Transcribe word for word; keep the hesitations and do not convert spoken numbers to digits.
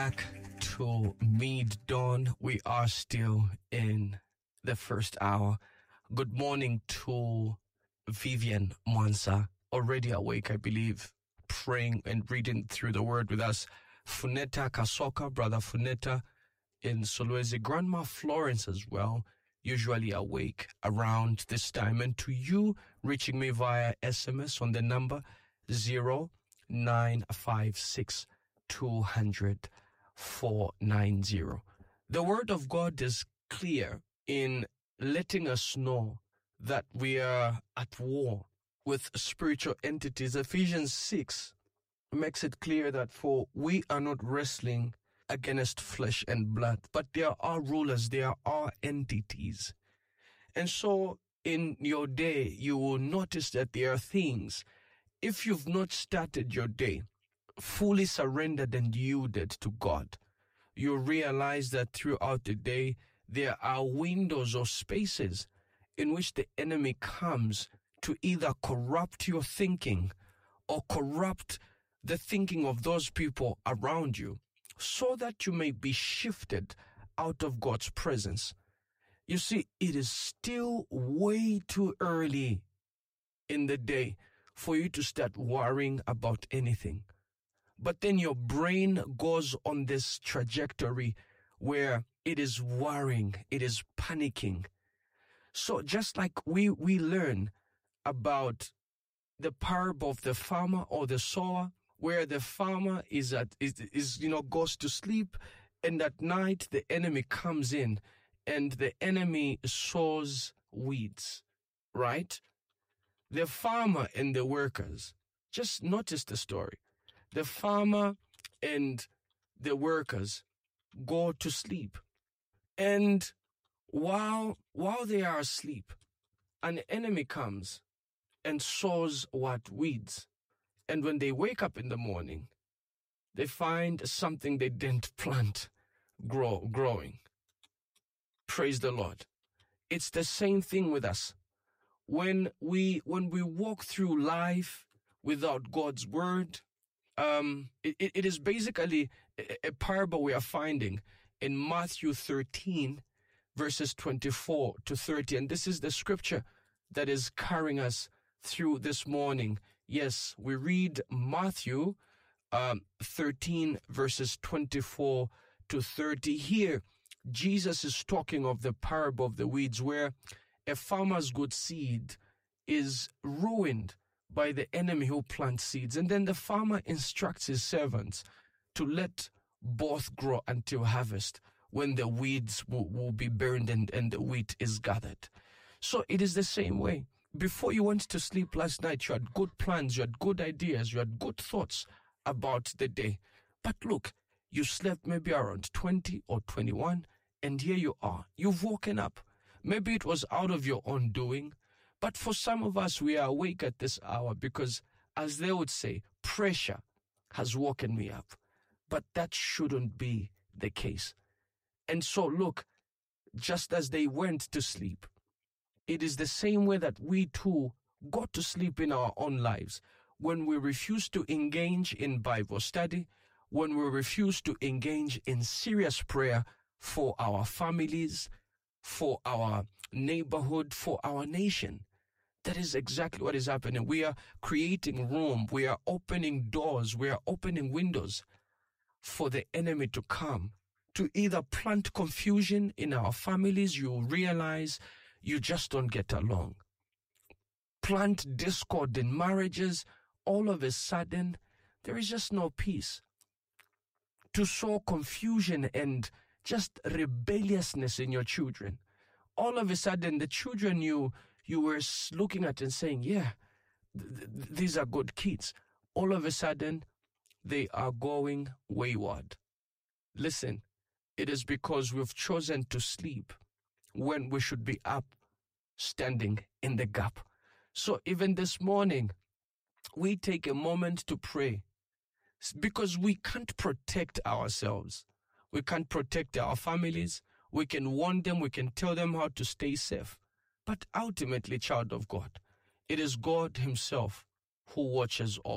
back to mid-dawn. We are still in the first hour. Good morning to Vivian Mwansa, already awake, I believe, praying and reading through the word with us. Funeta Kasoka, Brother Funeta in Solwezi. Grandma Florence as well, usually awake around this time. And to you, reaching me via S M S on the number zero nine five six two hundred four nine zero. The word of God is clear in letting us know that we are at war with spiritual entities. Ephesians six makes it clear that for we are not wrestling against flesh and blood, but there are rulers, there are entities. And so in your day, you will notice that there are things, if you've not started your day fully surrendered and yielded to God, you realize that throughout the day, there are windows or spaces in which the enemy comes to either corrupt your thinking or corrupt the thinking of those people around you so that you may be shifted out of God's presence. You see, it is still way too early in the day for you to start worrying about anything. But then your brain goes on this trajectory where it is worrying, it is panicking. So just like we, we learn about the parable of the farmer or the sower, where the farmer is at is, is you know goes to sleep, and at night the enemy comes in and the enemy sows weeds, right? The farmer and the workers, just notice the story. The farmer and the workers go to sleep. And while while they are asleep, an enemy comes and sows what? Weeds. And when they wake up in the morning, they find something they didn't plant grow growing. Praise the Lord. It's the same thing with us. When we when we walk through life without God's word, um, it, it is basically a, a parable we are finding in Matthew thirteen, verses twenty-four to thirty. And this is the scripture that is carrying us through this morning. Yes, we read Matthew um, thirteen, verses twenty-four to thirty. Here, Jesus is talking of the parable of the weeds, where a farmer's good seed is ruined by the enemy who plants seeds. And then the farmer instructs his servants to let both grow until harvest, when the weeds will, will be burned and, and the wheat is gathered. So it is the same way. Before you went to sleep last night, you had good plans, you had good ideas, you had good thoughts about the day. But look, you slept maybe around twenty or twenty-one, and here you are. You've woken up. Maybe it was out of your own doing, but for some of us, we are awake at this hour because, as they would say, pressure has woken me up. But that shouldn't be the case. And so look, just as they went to sleep, it is the same way that we too go to sleep in our own lives. When we refuse to engage in Bible study, when we refuse to engage in serious prayer for our families, for our neighborhood, for our nation. That is exactly what is happening. We are creating room. We are opening doors. We are opening windows for the enemy to come, to either plant confusion in our families. You realize you just don't get along. Plant discord in marriages. All of a sudden, there is just no peace. To sow confusion and just rebelliousness in your children. All of a sudden, the children you you were looking at and saying, yeah, th- th- these are good kids. All of a sudden, they are going wayward. Listen, it is because we've chosen to sleep when we should be up, standing in the gap. So even this morning, we take a moment to pray, because we can't protect ourselves. We can't protect our families. We can warn them. We can tell them how to stay safe. But ultimately, child of God, it is God himself who watches over.